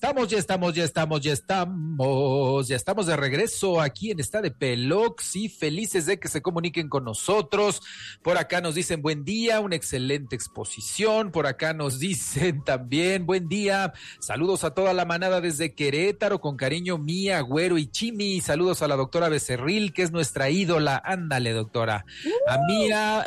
estamos de regreso aquí en Está de Pelox y felices de que se comuniquen con nosotros. Por acá nos dicen buen día, una excelente exposición. Por acá nos dicen también buen día. Saludos a toda la manada desde Querétaro, con cariño Mía, Güero y Chimi. Saludos a la doctora Becerril, que es nuestra ídola. Ándale, doctora. A Mía.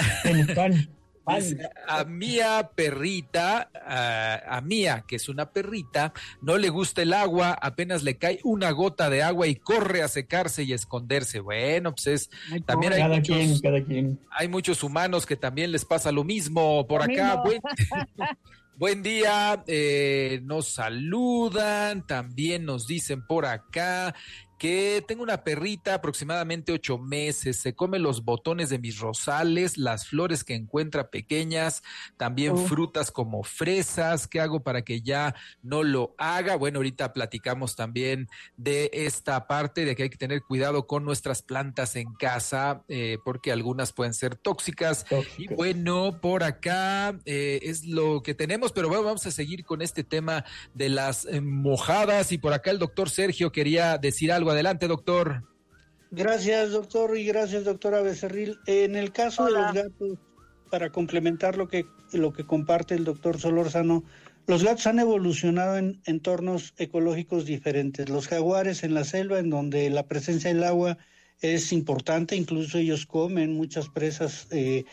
A Mía perrita, a Mía, que es una perrita, no le gusta el agua, apenas le cae una gota de agua y corre a secarse y esconderse. Bueno, pues también hay muchos humanos que también les pasa lo mismo. Por acá, buen día, nos saludan, también nos dicen por acá que tengo una perrita aproximadamente 8 meses, se come los botones de mis rosales, las flores que encuentra pequeñas, también frutas como fresas. ¿Qué hago para que ya no lo haga? Bueno, ahorita platicamos también de esta parte de que hay que tener cuidado con nuestras plantas en casa, porque algunas pueden ser tóxicas. Y bueno, por acá es lo que tenemos, pero bueno, vamos a seguir con este tema de las mojadas. Y por acá el doctor Sergio quería decir algo. Adelante, doctor. Gracias, doctor, y gracias, doctora Becerril. En el caso de los gatos, para complementar lo que comparte el doctor Solórzano, los gatos han evolucionado en entornos ecológicos diferentes. Los jaguares en la selva, en donde la presencia del agua es importante, incluso ellos comen muchas presas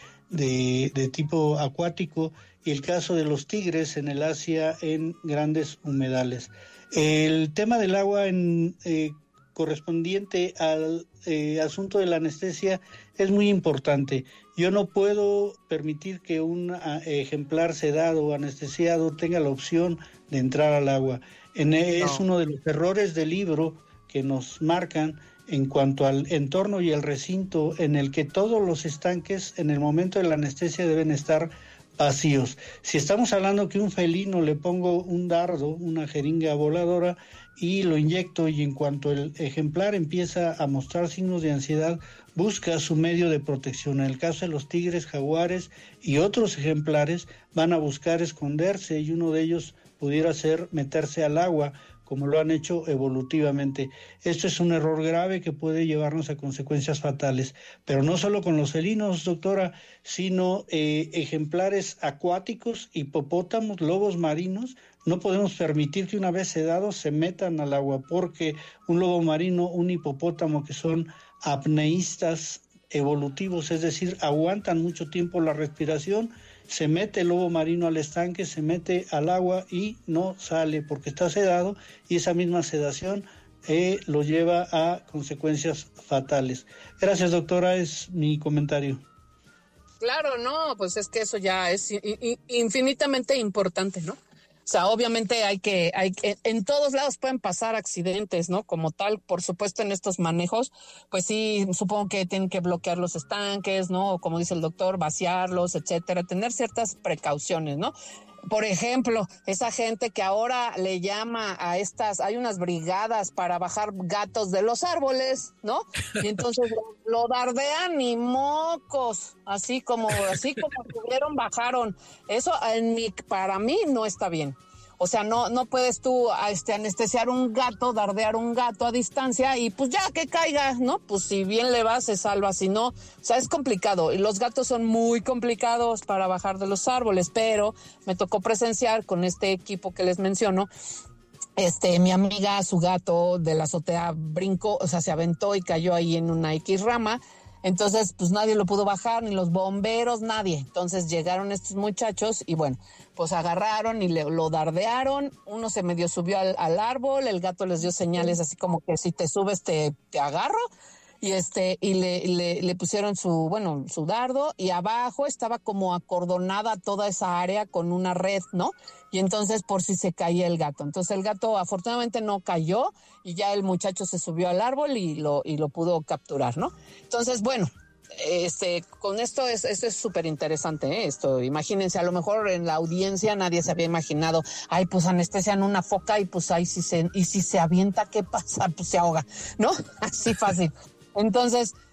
de tipo acuático, y el caso de los tigres en el Asia, en grandes humedales. El tema del agua correspondiente al asunto de la anestesia es muy importante. Yo no puedo permitir que un ejemplar sedado o anestesiado tenga la opción de entrar al agua. Es uno de los errores del libro que nos marcan en cuanto al entorno y el recinto en el que todos los estanques en el momento de la anestesia deben estar vacíos. Si estamos hablando que un felino le pongo un dardo, una jeringa voladora, y lo inyecto, y en cuanto el ejemplar empieza a mostrar signos de ansiedad, busca su medio de protección. En el caso de los tigres, jaguares y otros ejemplares, van a buscar esconderse, y uno de ellos pudiera ser meterse al agua, como lo han hecho evolutivamente. Esto es un error grave que puede llevarnos a consecuencias fatales, pero no solo con los felinos, doctora, sino ejemplares acuáticos, hipopótamos, lobos marinos. No podemos permitir que una vez sedados se metan al agua, porque un lobo marino, un hipopótamo, que son apneístas evolutivos, es decir, aguantan mucho tiempo la respiración, se mete el lobo marino al estanque, se mete al agua y no sale porque está sedado, y esa misma sedación lo lleva a consecuencias fatales. Gracias, doctora, es mi comentario. Claro, no, pues es que eso ya es infinitamente importante, ¿no? O sea, obviamente hay que, en todos lados pueden pasar accidentes, ¿no? Como tal, por supuesto, en estos manejos, pues sí, supongo que tienen que bloquear los estanques, ¿no? O como dice el doctor, vaciarlos, etcétera, tener ciertas precauciones, ¿no? Por ejemplo, esa gente que ahora le llama a hay unas brigadas para bajar gatos de los árboles, ¿no? Y entonces lo dardean y mocos, así como pudieron, bajaron. Eso para mí no está bien. O sea, no puedes tú anestesiar un gato, dardear un gato a distancia y pues ya que caiga, ¿no? Pues si bien le va, se salva, si no, o sea, es complicado. Y los gatos son muy complicados para bajar de los árboles, pero me tocó presenciar con este equipo que les menciono. Mi amiga, su gato de la azotea brincó, o sea, se aventó y cayó ahí en una X rama. Entonces, pues nadie lo pudo bajar, ni los bomberos, nadie. Entonces llegaron estos muchachos y bueno, pues agarraron y lo dardearon. Uno se medio subió al árbol, el gato les dio señales así como que si te subes te agarro. Y le pusieron su dardo, y abajo estaba como acordonada toda esa área con una red, ¿no? Y entonces por si se caía el gato. Entonces el gato afortunadamente no cayó, y ya el muchacho se subió al árbol y lo pudo capturar, ¿no? Entonces, bueno, con esto es súper interesante, esto. Imagínense, a lo mejor en la audiencia nadie se había imaginado, pues anestesian una foca y pues ahí si se avienta, ¿qué pasa? Pues se ahoga, ¿no? Así fácil. Entonces,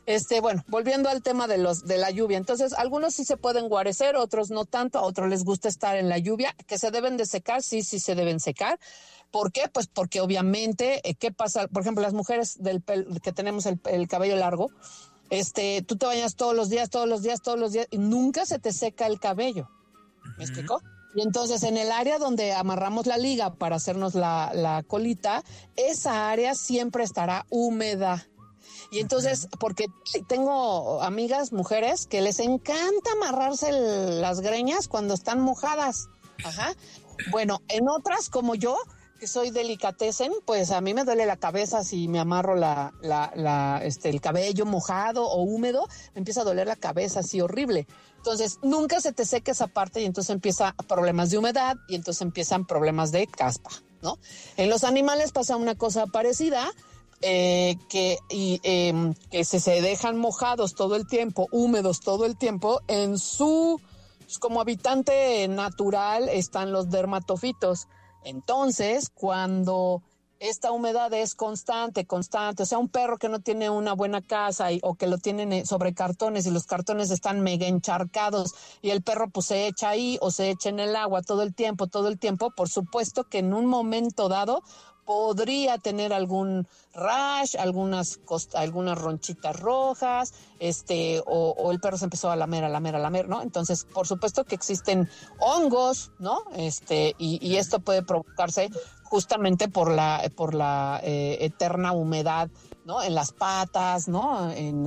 Bueno, volviendo al tema de la lluvia. Entonces, algunos sí se pueden guarecer, otros no tanto, a otros les gusta estar en la lluvia, que se deben de secar, sí se deben secar. ¿Por qué? Pues porque obviamente, ¿qué pasa? Por ejemplo, las mujeres que tenemos el cabello largo, tú te bañas todos los días, y nunca se te seca el cabello. ¿Me explicó? Y entonces en el área donde amarramos la liga para hacernos la colita, esa área siempre estará húmeda. Y entonces, porque tengo amigas, mujeres, que les encanta amarrarse las greñas cuando están mojadas. Ajá. Bueno, en otras, como yo, que soy delicatessen, pues a mí me duele la cabeza si me amarro el cabello mojado o húmedo, me empieza a doler la cabeza así horrible. Entonces, nunca se te seca esa parte y entonces empiezan problemas de humedad y entonces empiezan problemas de caspa, ¿no? En los animales pasa una cosa parecida, que se dejan mojados todo el tiempo, húmedos todo el tiempo, como habitante natural están los dermatofitos. Entonces, cuando esta humedad es constante, o sea, un perro que no tiene una buena casa o que lo tienen sobre cartones y los cartones están mega encharcados y el perro pues se echa ahí o se echa en el agua todo el tiempo, por supuesto que en un momento dado podría tener algún rash, algunas ronchitas rojas, o el perro se empezó a lamer, ¿no? Entonces, por supuesto que existen hongos, ¿no? Y esto puede provocarse justamente por la eterna humedad, ¿no? En las patas, ¿no? En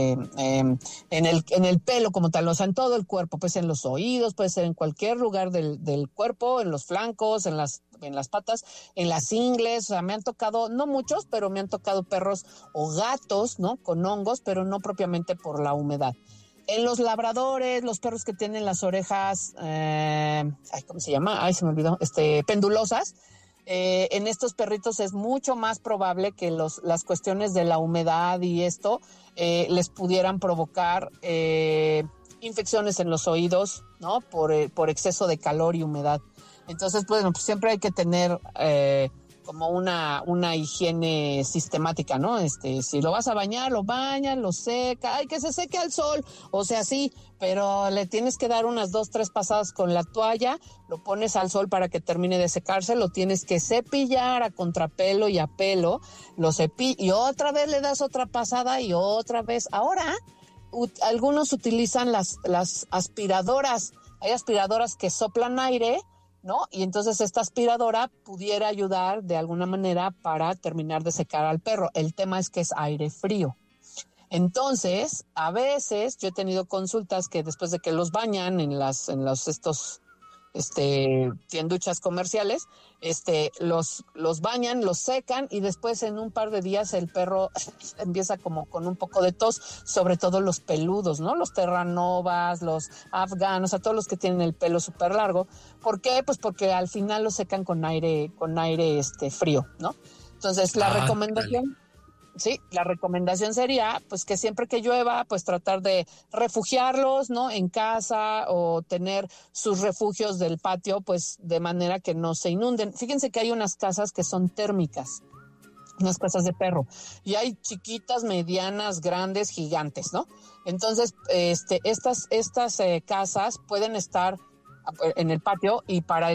el pelo como tal, o sea, en todo el cuerpo, pues en los oídos, puede ser en cualquier lugar del cuerpo, en los flancos, en las patas, en las ingles. O sea, me han tocado, no muchos, pero me han tocado perros o gatos, ¿no? Con hongos, pero no propiamente por la humedad. En los labradores, los perros que tienen las orejas, ¿cómo se llama? Se me olvidó, pendulosas. En estos perritos es mucho más probable que las cuestiones de la humedad y esto les pudieran provocar infecciones en los oídos, ¿no? Por exceso de calor y humedad. Entonces, pues siempre hay que tener como una higiene sistemática, ¿no? Si lo vas a bañar, lo bañas, lo seca, que se seque al sol, o sea, sí, pero le tienes que dar unas 2-3 pasadas con la toalla, lo pones al sol para que termine de secarse, lo tienes que cepillar a contrapelo y a pelo, y otra vez le das otra pasada y otra vez. Ahora, algunos utilizan las aspiradoras, hay aspiradoras que soplan aire, ¿no? Y entonces esta aspiradora pudiera ayudar de alguna manera para terminar de secar al perro. El tema es que es aire frío. Entonces, a veces yo he tenido consultas que después de que los bañan en estos tienduchas comerciales, los bañan, los secan y después en un par de días el perro empieza como con un poco de tos, sobre todo los peludos, ¿no? Los terranovas, los afganos, o sea, todos los que tienen el pelo súper largo. ¿Por qué? Pues porque al final los secan con aire frío, ¿no? Entonces la recomendación... Sí, la recomendación sería pues que siempre que llueva pues tratar de refugiarlos, ¿no? En casa o tener sus refugios del patio pues de manera que no se inunden. Fíjense que hay unas casas que son térmicas, unas casas de perro, y hay chiquitas, medianas, grandes, gigantes, ¿no? Entonces, estas casas pueden estar en el patio y para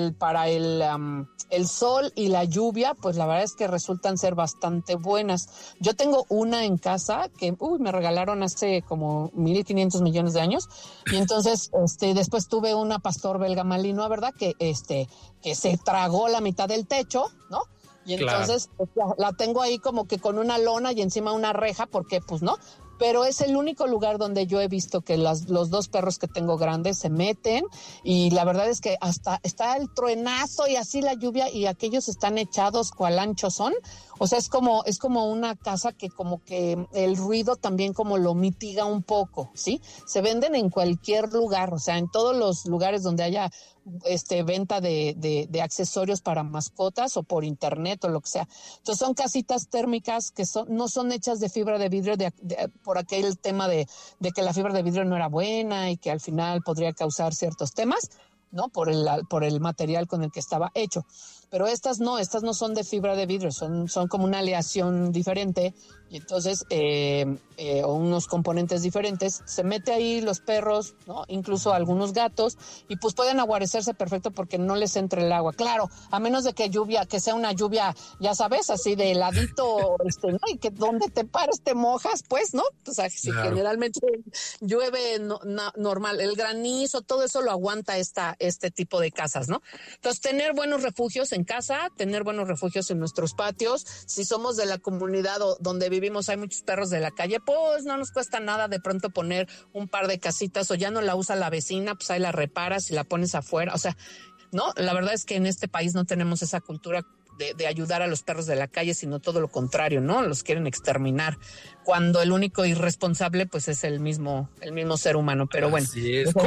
el sol y la lluvia, pues la verdad es que resultan ser bastante buenas. Yo tengo una en casa que me regalaron hace como 1,500 millones de años y entonces después tuve una pastor belga malinois, ¿verdad? Que se tragó la mitad del techo, ¿no? Y entonces la tengo ahí como que con una lona y encima una reja porque pues no. Pero es el único lugar donde yo he visto que los 2 perros que tengo grandes se meten y la verdad es que hasta está el truenazo y así la lluvia y aquellos están echados cual ancho son. O sea, es como una casa que como que el ruido también como lo mitiga un poco, ¿sí? Se venden en cualquier lugar, o sea, en todos los lugares donde haya venta de accesorios para mascotas o por internet o lo que sea. Entonces son casitas térmicas que no son hechas de fibra de vidrio por aquel tema de que la fibra de vidrio no era buena y que al final podría causar ciertos temas, ¿no? Por el material con el que estaba hecho. pero estas no son de fibra de vidrio, son como una aleación diferente, y entonces o unos componentes diferentes. Se mete ahí los perros, ¿no? Incluso algunos gatos, y pues pueden aguarecerse perfecto porque no les entre el agua. Claro, a menos de que sea una lluvia, ya sabes, así de heladito, ¿no? Y que donde te pares te mojas, pues, ¿no? O sea, si generalmente llueve normal, el granizo, todo eso lo aguanta este tipo de casas, ¿no? Entonces, tener buenos refugios en casa, tener buenos refugios en nuestros patios. Si somos de la comunidad donde vivimos, hay muchos perros de la calle, pues no nos cuesta nada de pronto poner un par de casitas, o ya no la usa la vecina, pues ahí la reparas y la pones afuera. O sea, no, la verdad es que en este país no tenemos esa cultura de ayudar a los perros de la calle, sino todo lo contrario, ¿no? Los quieren exterminar, cuando el único irresponsable pues es el mismo ser humano. Pero bueno, ese es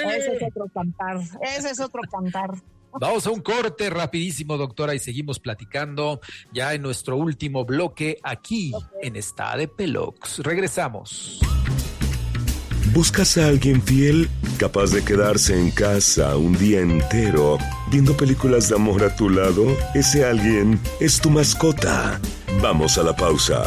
otro cantar. Vamos a un corte rapidísimo, doctora, y seguimos platicando ya en nuestro último bloque aquí en Está de Pelox. Regresamos. ¿Buscas a alguien fiel, capaz de quedarse en casa un día entero viendo películas de amor a tu lado? Ese alguien es tu mascota. Vamos a la pausa.